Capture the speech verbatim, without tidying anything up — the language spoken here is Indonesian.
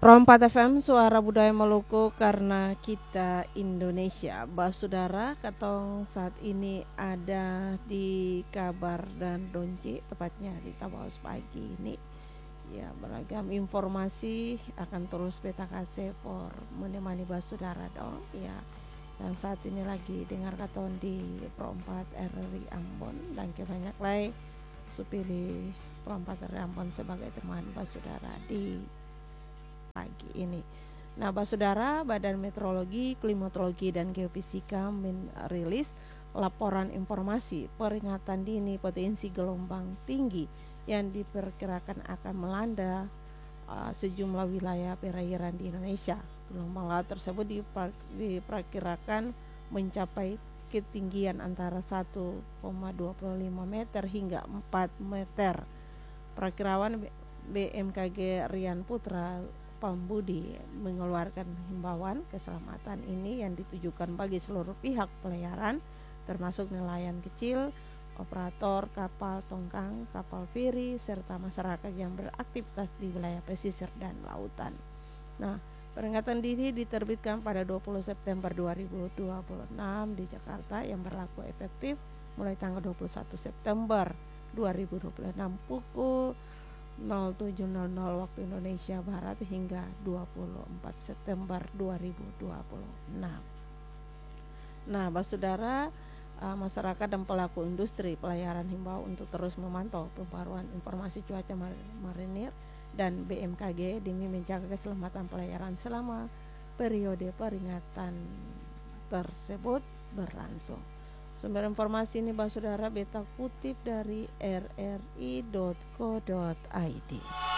Rompat F M, suara budaya Maluku karena kita Indonesia. Bas saudara, katong saat ini ada di Kabar dan Donci, tepatnya di Tabaus pagi ini. Ya, beragam informasi akan terus beta kasih for menemani bas saudara dong. Ya, dan saat ini lagi dengar katon di Perempat R R I Ambon dan kebanyak lain supili Perempat R R I Ambon sebagai teman bas saudara di pagi ini. Nah, Bas Saudara, Badan Meteorologi, Klimatologi dan Geofisika merilis laporan informasi peringatan dini potensi gelombang tinggi yang diperkirakan akan melanda uh, sejumlah wilayah perairan di Indonesia. Gelombang laut tersebut diper- diperkirakan mencapai ketinggian antara satu koma dua lima meter hingga empat meter. Perakirawan B M K G Rian Putra Pambudi mengeluarkan himbauan keselamatan ini yang ditujukan bagi seluruh pihak pelayaran, termasuk nelayan kecil, operator kapal tongkang, kapal feri, serta masyarakat yang beraktivitas di wilayah pesisir dan lautan. Nah, peringatan dini diterbitkan pada dua puluh September dua ribu dua puluh enam di Jakarta yang berlaku efektif mulai tanggal dua puluh satu September dua ribu dua puluh enam pukul nol tujuh nol nol waktu Indonesia Barat hingga dua puluh empat September dua ribu dua puluh enam. Nah, Bas Saudara, uh, masyarakat dan pelaku industri pelayaran himbau untuk terus memantau pembaruan informasi cuaca marinir dan B M K G demi menjaga keselamatan pelayaran selama periode peringatan tersebut berlangsung. Sumber informasi ini Bas Saudara beta kutip dari r r i dot co dot i d.